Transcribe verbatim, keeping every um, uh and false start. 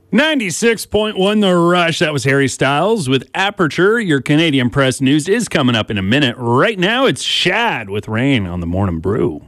ninety-six point one The Rush. That was Harry Styles with Aperture. Your Canadian Press News is coming up in a minute. Right now, it's Shad with Rain on the Morning Brew.